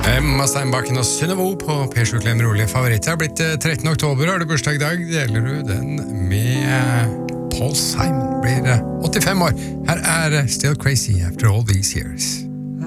Emma Steinbakken og Synnøve på P7 Klem rolige favoritter. Det har blitt 13. oktober, har du bursdag i dag, deler du den med Paul Simon, blir 85 år. Her er Still Crazy After All These Years.